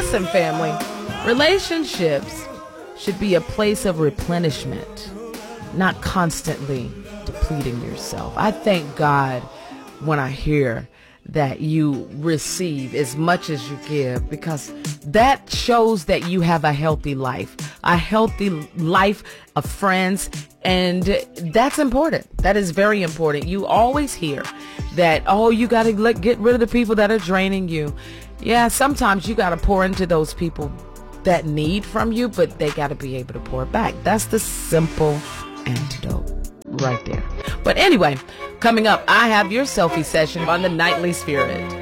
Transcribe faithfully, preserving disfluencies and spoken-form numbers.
Listen, family, relationships should be a place of replenishment, not constantly depleting yourself. I thank God when I hear that you receive as much as you give, because that shows that you have a healthy life, a healthy life of friends. And that's important. That is very important. You always hear that, oh, you got to get rid of the people that are draining you. Yeah, sometimes you got to pour into those people that need from you, but they got to be able to pour it back. That's the simple antidote right there. But anyway, coming up, I have your selfie session on the Nightly Spirit.